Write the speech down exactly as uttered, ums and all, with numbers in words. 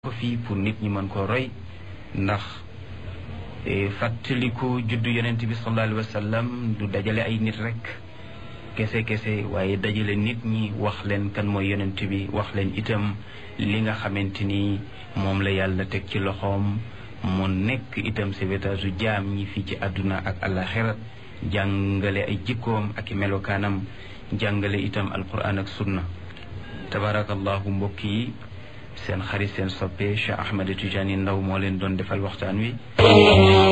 ko fii pour nit ñi mën koo roy ndax fàttaliku juddu yonent bi sallallahu alayhi wa sallam du dajale ay nit rek kese kese waaye dajale nit ñi wax leen kan mooy yonent bi wax leen itam li nga xamante ni moom la yàlla teg ci loxoom mu nekk itam sauvetage u jaam ñi fii ci àdduna ak àllaxira jàngale ay jikkoom ak i melokaanam jàngale itam alquran ak sunna tabarakallahu mbokk yi seen xarit seen soppe Cheikh Ahmed Tidiane Ndao moo leen doon defal waxtaan wi